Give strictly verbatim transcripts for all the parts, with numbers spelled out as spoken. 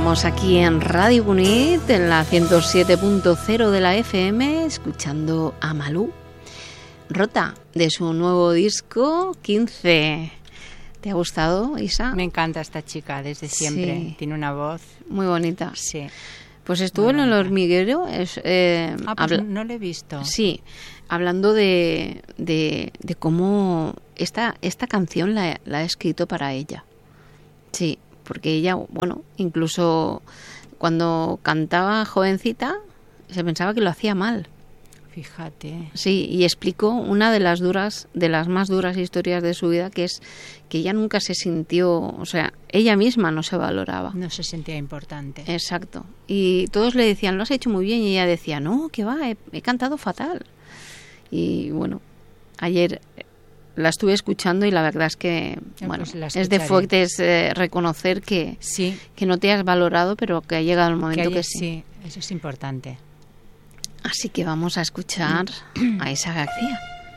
Estamos aquí en Radio Cunit, en la ciento siete punto cero de la F M, escuchando a Malú, Rota, de su nuevo disco, quince. ¿Te ha gustado, Isa? Me encanta esta chica desde siempre. Sí. Tiene una voz muy bonita. Sí. Pues estuvo en El Hormiguero. Es, eh, ah, pues habla... no lo he visto. Sí, hablando de, de, de cómo esta, esta canción la, la ha escrito para ella. Sí, porque ella, bueno, incluso cuando cantaba jovencita, se pensaba que lo hacía mal. Fíjate. Sí, y explicó una de las duras, de las más duras historias de su vida, que es que ella nunca se sintió, o sea, ella misma no se valoraba. No se sentía importante. Exacto. Y todos le decían, lo has hecho muy bien, y ella decía, no, que va, he, he cantado fatal. Y bueno, ayer la estuve escuchando y la verdad es que, bueno, pues es de fuertes eh, reconocer que, sí. que no te has valorado, pero que ha llegado el momento que, que, que sí. sí. Eso es importante. Así que vamos a escuchar a Isa García.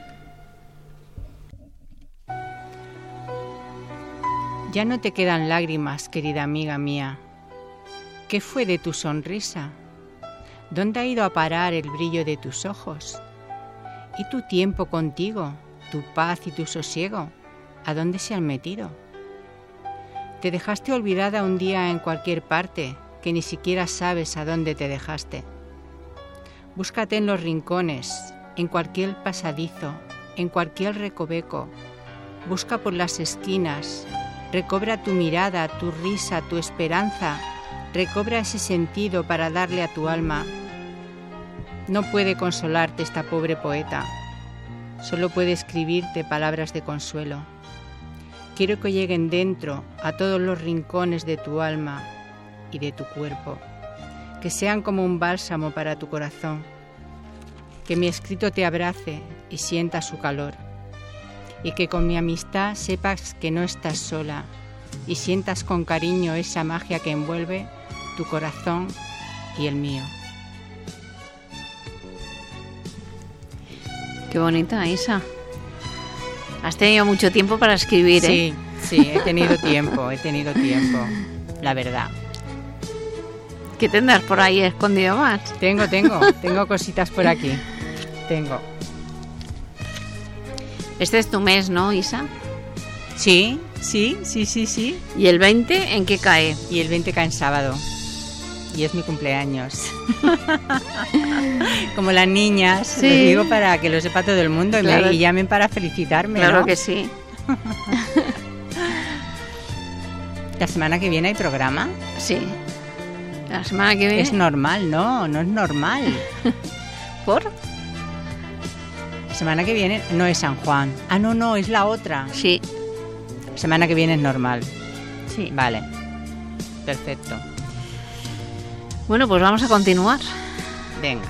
Ya no te quedan lágrimas, querida amiga mía. ¿Qué fue de tu sonrisa? ¿Dónde ha ido a parar el brillo de tus ojos? ¿Y tu tiempo contigo? ¿Tu paz y tu sosiego? ¿A dónde se han metido? Te dejaste olvidada un día en cualquier parte, que ni siquiera sabes a dónde te dejaste. Búscate en los rincones, en cualquier pasadizo, en cualquier recoveco. Busca por las esquinas, recobra tu mirada, tu risa, tu esperanza. Recobra ese sentido para darle a tu alma. No puede consolarte esta pobre poeta. Solo puede escribirte palabras de consuelo. Quiero que lleguen dentro a todos los rincones de tu alma y de tu cuerpo. Que sean como un bálsamo para tu corazón, que mi escrito te abrace y sienta su calor, y que con mi amistad sepas que no estás sola y sientas con cariño esa magia que envuelve tu corazón y el mío. Qué bonita, Isa. Has tenido mucho tiempo para escribir, ¿eh? Sí, sí, he tenido tiempo, he tenido tiempo, la verdad. ¿Qué tendrás por ahí escondido más? Tengo, tengo, tengo cositas por aquí. Tengo. Este es tu mes, ¿no, Isa? Sí, sí, sí, sí, sí. ¿Y el veinte en qué cae? Y el veinte cae en sábado. Y es mi cumpleaños. Como las niñas, sí. Lo digo para que lo sepa todo el mundo y, claro. me, y llamen para felicitarme, Claro, ¿no? que sí. ¿La semana que viene hay programa? Sí. La semana que viene... Es normal, ¿no? No es normal. ¿Por? La semana que viene no es San Juan. Ah, no, no, es la otra. Sí. La semana que viene es normal. Sí. Vale. Perfecto. Bueno, pues vamos a continuar. Venga.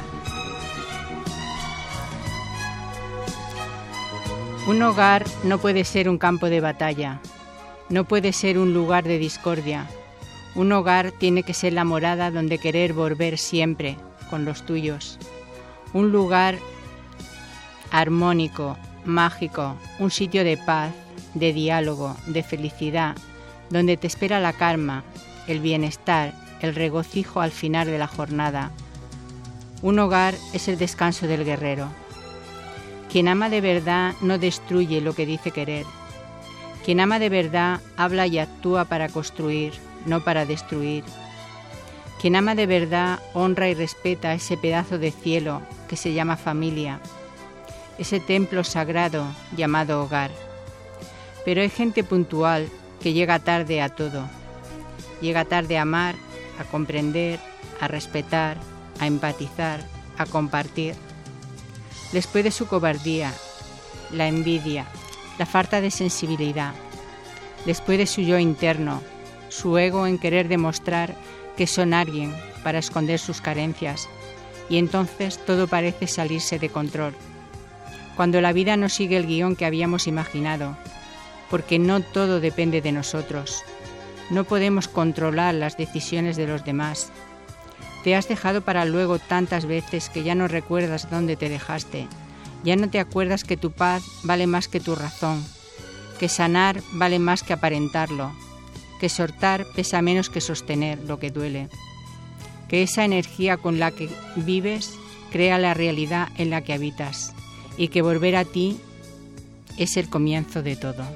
Un hogar no puede ser un campo de batalla. No puede ser un lugar de discordia. Un hogar tiene que ser la morada donde querer volver siempre con los tuyos. Un lugar armónico, mágico, un sitio de paz, de diálogo, de felicidad, donde te espera la calma, el bienestar, el regocijo al final de la jornada. Un hogar es el descanso del guerrero. Quien ama de verdad no destruye lo que dice querer. Quien ama de verdad habla y actúa para construir, no para destruir. Quien ama de verdad honra y respeta ese pedazo de cielo que se llama familia, ese templo sagrado llamado hogar. Pero hay gente puntual que llega tarde a todo. Llega tarde a amar, a comprender, a respetar, a empatizar, a compartir. Les puede su cobardía, la envidia, la falta de sensibilidad. Les puede su yo interno, su ego en querer demostrar que son alguien para esconder sus carencias, y entonces todo parece salirse de control. Cuando la vida no sigue el guión que habíamos imaginado, porque no todo depende de nosotros. No podemos controlar las decisiones de los demás. Te has dejado para luego tantas veces que ya no recuerdas dónde te dejaste. Ya no te acuerdas que tu paz vale más que tu razón, que sanar vale más que aparentarlo, que soltar pesa menos que sostener lo que duele, que esa energía con la que vives crea la realidad en la que habitas y que volver a ti es el comienzo de todo.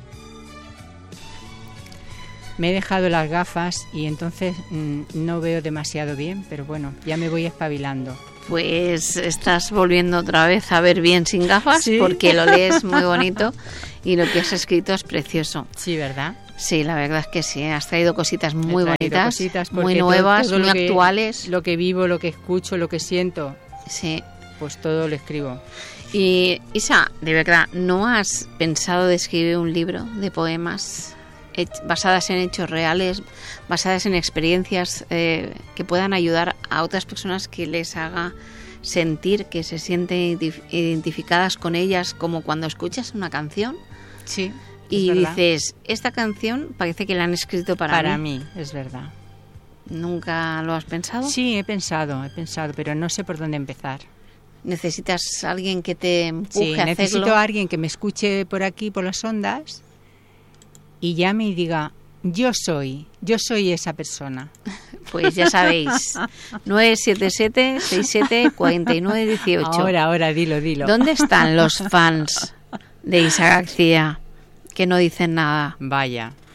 Me he dejado las gafas y entonces mmm, no veo demasiado bien, pero bueno, ya me voy espabilando. Pues estás volviendo otra vez a ver bien sin gafas, ¿sí? Porque lo lees muy bonito y lo que has escrito es precioso. Sí, ¿verdad? Sí, la verdad es que sí, has traído cositas muy bonitas, cositas muy nuevas, todo, todo muy lo actuales. Que, lo que vivo, lo que escucho, lo que siento, sí, pues todo lo escribo. Y Isa, de verdad, ¿no has pensado de escribir un libro de poemas basadas en hechos reales, basadas en experiencias eh, que puedan ayudar a otras personas, que les haga sentir que se sienten identificadas con ellas, como cuando escuchas una canción? Sí. Y dices, esta canción parece que la han escrito para, para mí. Para mí, es verdad. ¿Nunca lo has pensado? Sí, he pensado, he pensado, pero no sé por dónde empezar. ¿Necesitas a alguien que te empuje sí, a hacerlo? Necesito a alguien que me escuche por aquí, por las ondas, y llame y diga, yo soy, yo soy esa persona. Pues ya sabéis, nueve siete siete, seis siete, cuatro nueve uno ocho. Ahora, ahora, dilo, dilo. ¿Dónde están los fans de Isa García que no dicen nada? Vaya.